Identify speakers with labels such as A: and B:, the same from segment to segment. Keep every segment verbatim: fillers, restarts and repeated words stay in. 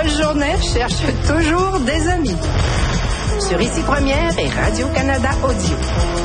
A: Paul Journet cherche toujours des amis. Sur Ici Première et Radio-Canada Audio.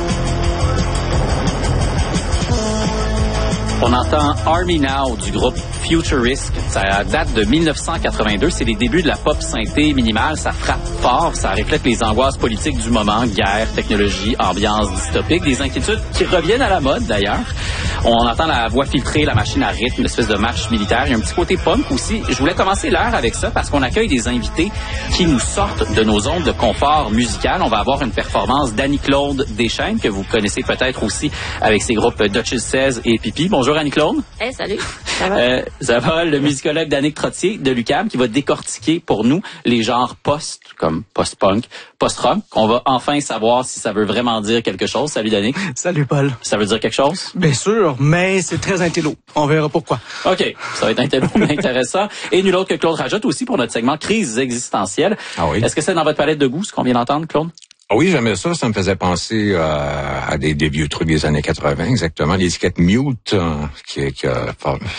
B: On entend Army Now du groupe Futurist. Ça date de dix-neuf cent quatre-vingt-deux. C'est les débuts de la pop synthé minimale. Ça frappe fort. Ça reflète les angoisses politiques du moment. Guerre, technologie, ambiance dystopique. Des inquiétudes qui reviennent à la mode, d'ailleurs. On entend la voix filtrée, la machine à rythme, l'espèce de marche militaire. Il y a un petit côté punk aussi. Je voulais commencer l'heure avec ça parce qu'on accueille des invités qui nous sortent de nos zones de confort musical. On va avoir une performance d'Annie-Claude Deschênes, que vous connaissez peut-être aussi avec ses groupes Duchess seize et Pipi. Bonjour Annie-Claude.
C: Hey, salut. Ça va?
B: Euh, ça va, le musicologue Danick Trottier de l'U Q A M qui va décortiquer pour nous les genres post, comme post-punk, post-rock. On va enfin savoir si ça veut vraiment dire quelque chose. Salut Danick.
D: Salut Paul.
B: Ça veut dire quelque chose?
D: Bien sûr, mais c'est très intello. On verra pourquoi.
B: OK, ça va être intello, mais intéressant. Et nul autre que Claude Rajotte aussi pour notre segment Crise existentielle.
E: Ah oui.
B: Est-ce que c'est dans votre palette de goût, ce qu'on vient d'entendre, Claude?
E: Ah oui, j'aimais ça. Ça me faisait penser euh, à des, des vieux trucs des années quatre-vingts, exactement. L'étiquette Mute, euh, qui, qui a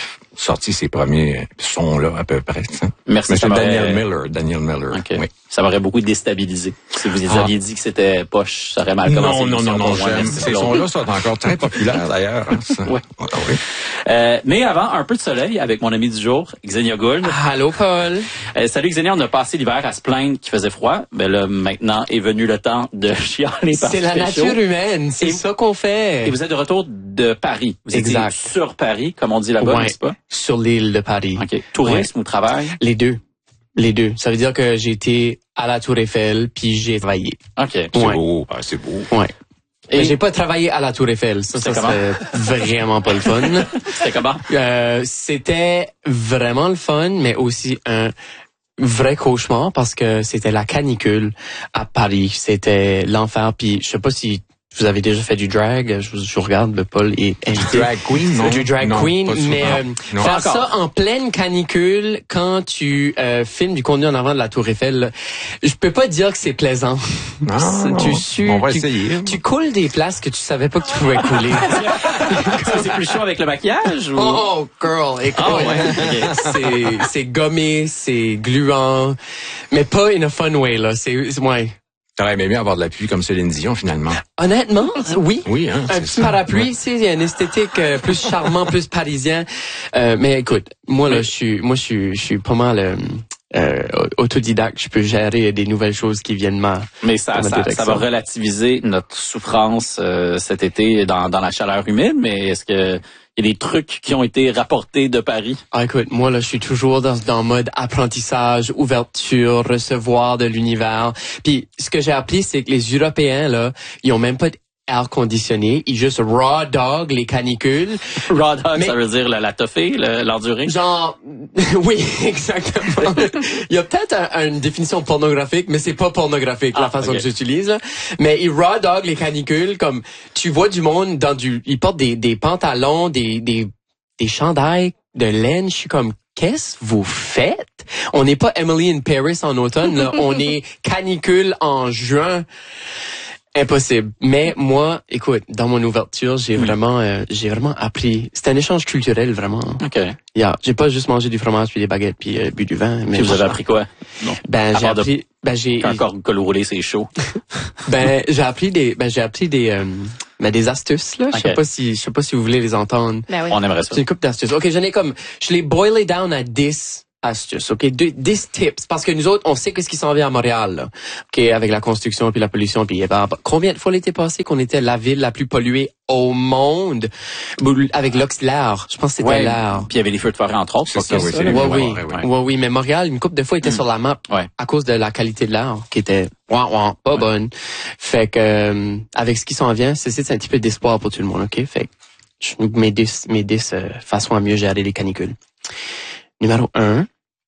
E: sorti ses premiers sons-là, à peu près. T'sais.
B: Merci.
E: Mais c'est Daniel Miller. Daniel Miller.
B: Okay.
E: Oui.
B: Ça m'aurait beaucoup déstabilisé. Si vous ah. aviez dit que c'était poche, ça aurait mal commencé.
E: Non, non, non, non. J'aime. Ces sons-là sont encore très populaires, d'ailleurs. Hein,
B: ouais.
E: Ah, oui.
B: Euh, mais avant, un peu de soleil avec mon ami du jour, Xenia Gould.
C: Allô, Paul.
B: Euh, salut, Xenia. On a passé l'hiver à se plaindre qu'il faisait froid. Ben là, maintenant est venu le temps de chialer par
C: C'est la nature chaud. Humaine. C'est et, ça qu'on fait.
B: Et vous êtes de retour de Paris. Vous
C: exact.
B: Étiez sur Paris, comme on dit là-bas,
C: ouais.
B: n'est-ce pas?
C: Sur l'île de Paris.
B: OK. Tourisme ouais. ou travail?
C: Les deux. Les deux. Ça veut dire que j'ai été à la Tour Eiffel puis j'ai travaillé.
B: OK.
E: C'est
C: ouais.
E: beau. Ah, c'est beau.
C: Ouais. Et mais j'ai pas travaillé à la Tour Eiffel. Ça, ça serait vraiment pas le fun.
B: C'était comment?
C: Euh, c'était vraiment le fun, mais aussi un vrai cauchemar parce que c'était la canicule à Paris. C'était l'enfer. Puis je sais pas si vous avez déjà fait du drag, je, je regarde le Paul et
E: du drag queen, non?
C: Du drag
E: non,
C: queen, mais euh,
E: non.
C: faire ça en pleine canicule quand tu euh, filmes du contenu en avant de la Tour Eiffel, je peux pas dire que c'est plaisant.
E: Non,
C: tu su,
E: on va
C: tu,
E: essayer.
C: Tu coules des places que tu savais pas que tu pouvais couler.
B: C'est plus chaud avec le maquillage ou?
C: Oh girl, écoute,
B: oh, ouais. okay.
C: c'est c'est gommé, c'est gluant, mais pas in a fun way là. C'est ouais.
E: T'aurais aimé bien avoir de la pluie comme Céline Dion, finalement.
C: Honnêtement, oui.
E: Oui, hein.
C: Un petit parapluie, tu sais, il y a une esthétique euh, plus charmant, plus parisien. Euh, mais écoute, moi là, je suis, moi je suis, je suis pas mal euh, euh, autodidacte. Je peux gérer des nouvelles choses qui viennent ma.
B: Mais ça, ça, ça va relativiser notre souffrance euh, cet été dans, dans la chaleur humide. Mais est-ce que il y a des trucs qui ont été rapportés de Paris?
C: Ah, écoute, moi, là, je suis toujours dans, dans le mode apprentissage, ouverture, recevoir de l'univers. Puis, ce que j'ai appris, c'est que les Européens, là, ils ont même pas d'air conditionné. Ils juste raw dog les canicules.
B: Raw dog, mais, ça veut dire la, la toffée, l'endurée?
C: Genre, oui, exactement. Il y a peut-être un, une définition pornographique, mais c'est pas pornographique, ah, la façon okay. que j'utilise, là. Mais ils raw dog les canicules, comme, tu vois du monde dans du, ils portent des, des pantalons, des, des, des chandails de laine. Je suis comme, qu'est-ce que vous faites? On n'est pas Emily in Paris en automne, là. On est canicule en juin. Impossible. Mais moi, écoute, dans mon ouverture, j'ai mmh. vraiment, euh, j'ai vraiment appris. C'est un échange culturel, vraiment.
B: OK.
C: Yeah. J'ai pas juste mangé du fromage puis des baguettes puis euh, bu du vin. Mais
B: puis vous avez appris quoi? Non.
C: Ben, j'ai appris, de... ben, j'ai...
B: Quand encore col roulé, c'est chaud.
C: ben, j'ai appris des, ben, j'ai appris des, euh, ben, des astuces, là. Je
B: okay.
C: sais pas si, je sais pas si vous voulez les entendre.
B: Ben oui. On aimerait ça.
C: C'est une couple d'astuces. OK, j'en ai comme, je l'ai boilé down à dix astuces, OK? dix tips. Parce que nous autres, on sait qu'est-ce qui s'en vient à Montréal, là. OK? Avec la construction puis la pollution puis, ben, combien de fois l'été passé qu'on était la ville la plus polluée au monde? Avec l'air. Je pense que c'était
B: ouais.
C: l'air.
B: Puis il y avait les feux de forêt, entre autres.
E: C'est ça, oui.
C: Oui, oui. Oui, oui, oui. Mais Montréal, une couple de fois, était mm. sur la map.
B: Ouais.
C: À cause de la qualité de l'air, qui était, ouah, ouah, pas ouais. bonne. Fait que, euh, avec ce qui s'en vient, c'est, c'est un petit peu d'espoir pour tout le monde, OK? Fait que, je, mes dix, mes dix, euh, façons à mieux gérer les canicules. Numéro un.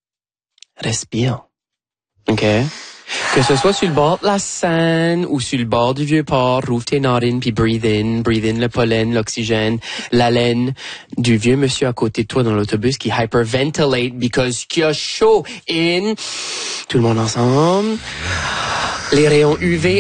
C: Respire. OK? Que ce soit sur le bord de la Seine ou sur le bord du Vieux-Port, rouvre tes narines puis breathe in, breathe in le pollen, l'oxygène, l'haleine du vieux monsieur à côté de toi dans l'autobus qui hyperventilate because qu'il a chaud. In. Tout le monde ensemble. Les rayons U V,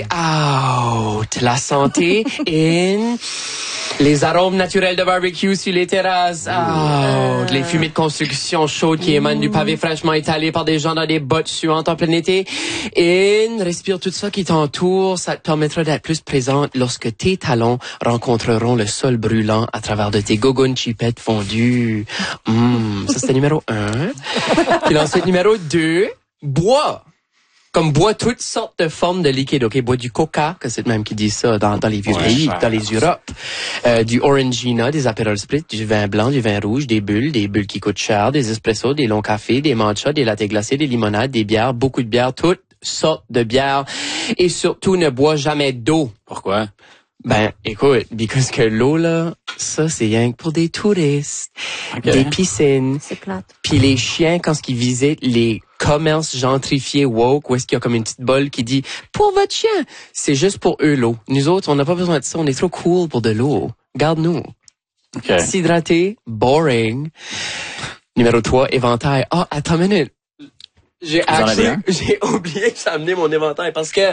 C: out. La santé, in. Les arômes naturels de barbecue sur les terrasses, out. Les fumées de construction chaudes qui émanent du pavé fraîchement étalé par des gens dans des bottes suantes en plein été. In. Respire tout ça qui t'entoure. Ça te permettra d'être plus présente lorsque tes talons rencontreront le sol brûlant à travers de tes gogoons chipettes fondues. Mmh. Ça, c'était numéro un. Puis ensuite, numéro deux, bois. Comme bois toutes sortes de formes de liquide, ok, bois du coca, que c'est le même qui dit ça dans, dans les vieux
B: Ouais,
C: pays,
B: cher,
C: dans les Europes, euh, du Orangina, des Aperol Spritz, du vin blanc, du vin rouge, des bulles, des bulles qui coûtent cher, des espressos, des longs cafés, des matchas, des lattés glacés, des limonades, des bières, beaucoup de bières, toutes sortes de bières, et surtout ne bois jamais d'eau.
B: Pourquoi?
C: Ben, écoute, parce que l'eau, là, ça, c'est rien que pour des touristes,
B: Okay.
C: des piscines,
F: C'est plate.
C: puis les chiens, quand ils visitent les commerces gentrifiés woke, où est-ce qu'il y a comme une petite bolle qui dit « Pour votre chien! » C'est juste pour eux, l'eau. Nous autres, on n'a pas besoin de ça. On est trop cool pour de l'eau. Garde-nous.
B: Okay.
C: S'hydrater, boring. Numéro trois, éventail. Ah, attends une minute. J'ai
B: en avez
C: actually,
B: un?
C: j'ai oublié que j'ai amené mon éventail parce que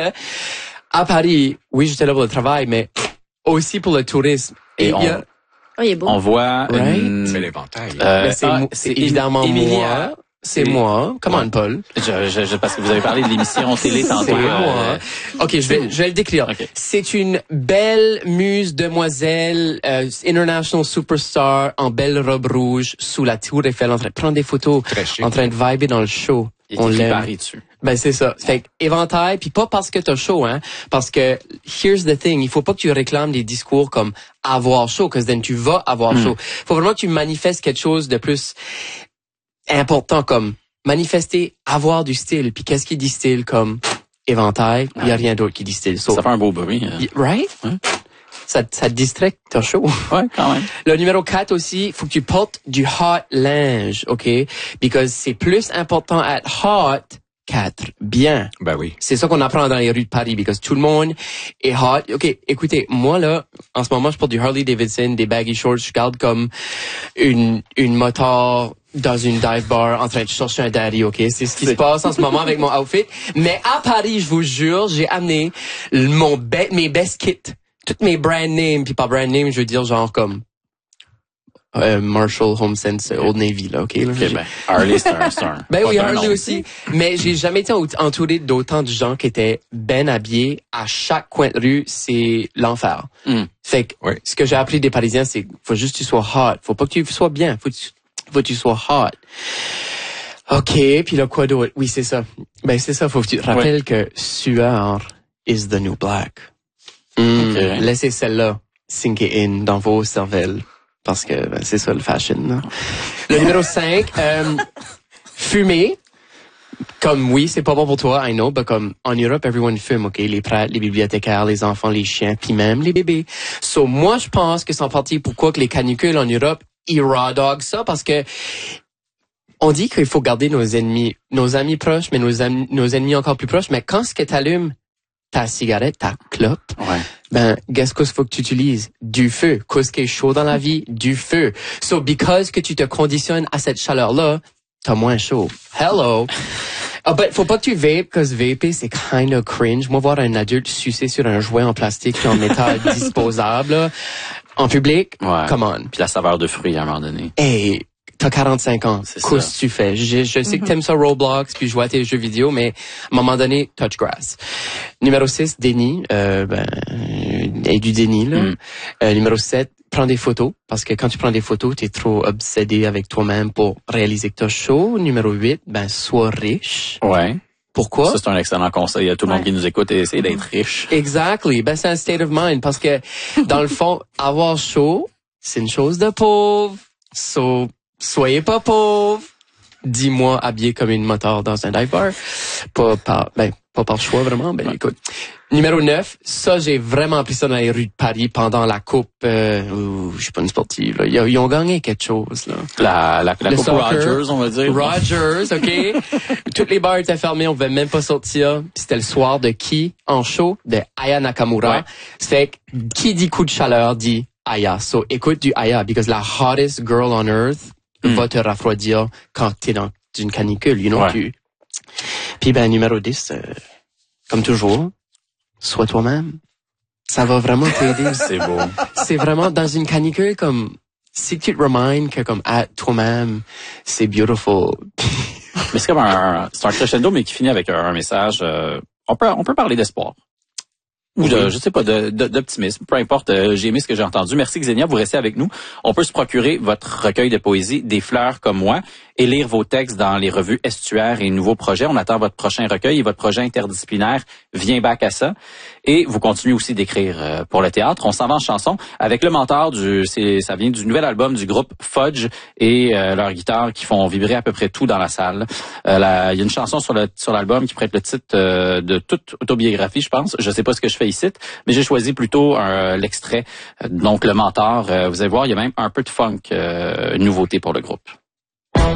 C: à Paris, oui, j'étais là pour le travail, mais aussi pour le tourisme.
B: Et
C: il y a-
B: on-
F: Oh, il est beau.
B: On voit
C: Right?
B: une...
E: C'est l'éventail.
B: Euh,
C: mais c'est
B: ah,
C: mo- c'est évidemment
B: Emilia.
C: moi. C'est
B: C'est-
C: moi. Come on,
B: Ouais.
C: Paul.
B: Je, je, je, parce que vous avez parlé de l'émission télé tantôt.
C: C'est
B: euh,
C: moi. OK, je vais, je vais le décrire.
B: OK.
C: C'est une belle muse demoiselle, euh, international superstar, en belle robe rouge, sous la tour Eiffel, en train de prendre des photos,
E: Très chic.
C: en train de vibrer dans le show.
B: Il
C: On
B: est écrit
C: l'aime.
B: Paris dessus.
C: Ben, c'est ça. Fait que, éventail, puis pas parce que t'as chaud, hein, parce que, here's the thing, il faut pas que tu réclames des discours comme avoir chaud, parce que then tu vas avoir
B: Mm.
C: chaud. Faut vraiment que tu manifestes quelque chose de plus important, comme manifester, avoir du style. Puis qu'est-ce qui dit style comme éventail? Il y a rien d'autre qui dit style. So,
B: Ça fait un beau bruit. hein.
C: y- right?
B: Ouais.
C: Ça, ça te distrait que t'as chaud.
B: Ouais, quand même.
C: Le numéro quatre aussi, faut que tu portes du hot linge, OK? Because c'est plus important à être hot qu'être bien.
E: Ben oui.
C: C'est ça qu'on apprend dans les rues de Paris, because tout le monde est hot. OK, écoutez, moi là, en ce moment, je porte du Harley Davidson, des baggy shorts, je garde comme une une motard dans une dive bar en train de chercher un daddy, OK? C'est ce qui se passe en ce moment avec mon outfit. Mais à Paris, je vous jure, j'ai amené l- mon be- mes best kits. Toutes mes brand names, puis par brand name, je veux dire genre comme euh, Marshall, HomeSense, Old Navy, là, OK? Là,
B: OK,
C: J'ai-
B: ben, Harley, c'est un, c'est un...
C: ben oui,
B: pas un
C: Harley
B: nom.
C: aussi. Mais j'ai jamais été au- entouré d'autant de gens qui étaient ben habillés. À chaque coin de rue, c'est l'enfer.
B: Mm.
C: Fait que
E: Oui.
C: ce que j'ai appris des Parisiens, c'est qu'il faut juste que tu sois hot. Faut pas que tu sois bien. Faut que tu, faut que tu sois hot. OK, puis là, quoi d'autre? Oui, c'est ça. Ben c'est ça, faut que tu te rappelles que sueur is the new black. Mm,
B: OK.
C: Laissez celle-là sink in dans vos cervelles. Parce que ben, c'est ça le fashion. Là. Le numéro cinq, euh, fumer. Comme oui, c'est pas bon pour toi, I know, but comme en Europe, everyone fume, OK? Les prêtres, les bibliothécaires, les enfants, les chiens, puis même les bébés. So, moi, je pense que c'est en partie pourquoi que les canicules en Europe, ils raw dog ça, parce que on dit qu'il faut garder nos ennemis, nos amis proches, mais nos amis, nos ennemis encore plus proches, mais quand ce que t'allumes ta cigarette, ta clope,
B: Ouais.
C: ben, qu'est-ce qu'il faut que tu utilises? Du feu. Qu'est-ce qui est chaud dans la vie? Du feu. So, because que tu te conditionnes à cette chaleur-là, t'as moins chaud. Hello! Ah, ben, faut pas que tu vapes, parce que vaper, c'est kind of cringe. Moi, voir un adulte sucer sur un jouet en plastique puis en métal disposable, là, en public,
B: Ouais.
C: come on.
B: Puis la saveur de fruits, à un moment donné.
C: Hey, t'as quarante-cinq ans.
B: C'est
C: Qu'est-ce
B: ça.
C: que tu fais? Je, je sais que t'aimes ça Roblox puis jouer à tes jeux vidéo, mais à un moment donné, touch grass. Numéro six, déni. Euh, ben, et du déni, là.
B: Mm.
C: Euh, numéro sept, prends des photos. Parce que quand tu prends des photos, t'es trop obsédé avec toi-même pour réaliser que t'as chaud. Numéro huit, ben, sois riche.
B: Ouais.
C: Pourquoi?
B: Ça, c'est un excellent conseil à tout le monde
F: Ouais.
B: qui nous écoute et essayer d'être riche.
C: Exactly. Ben, c'est un state of mind. Parce que, dans le fond, avoir chaud, c'est une chose de pauvre. So, soyez pas pauvre. Dis-moi habillé comme une moteur dans un dive bar. Pas par, ben, pas par choix, vraiment. Ben, écoute. Numéro neuf. Ça, j'ai vraiment appris ça dans les rues de Paris pendant la coupe, euh, ouh, je suis pas une sportive, là. Ils, ils ont gagné quelque chose, là.
B: La, la, la
C: Le
B: coupe
C: soccer.
B: Rogers, on va dire.
C: Rogers, OK? Toutes les bars étaient fermés, on pouvait même pas sortir. Puis c'était le soir de qui en show? De Aya Nakamura.
B: Ouais.
C: C'est que qui dit coup de chaleur dit Aya. So écoute du Aya, because la hottest girl on earth
B: Mm.
C: va te refroidir quand t'es dans une canicule, you know?
B: Ouais.
C: Tu... Puis ben numéro dix, euh, comme toujours, sois toi-même. Ça va vraiment t'aider.
B: C'est beau.
C: C'est vraiment dans une canicule comme, si tu te remindes que comme, à toi-même, c'est beautiful.
B: Mais c'est comme un, c'est un crescendo, mais qui finit avec un, un message, euh, on peut, on peut parler d'espoir. Ou de, je sais pas, de, de, d'optimisme. Peu importe, euh, j'ai aimé ce que j'ai entendu. Merci Xenia, vous restez avec nous. On peut se procurer votre recueil de poésie, Des fleurs comme moi, et lire vos textes dans les revues Estuaire et Nouveaux projets. On attend votre prochain recueil et votre projet interdisciplinaire Viens back à ça. Et vous continuez aussi d'écrire euh, pour le théâtre. On s'en va en chanson avec le mentor du, c'est, ça vient du nouvel album du groupe Fudge et euh, leur guitare qui font vibrer à peu près tout dans la salle. Euh, la, il y a une chanson sur le sur l'album qui prête le titre euh, de toute autobiographie, je pense. Je sais pas ce que je fais ici, mais j'ai choisi plutôt euh, l'extrait. Donc le mentor, euh, vous allez voir, il y a même un peu de funk, euh, nouveauté pour le groupe.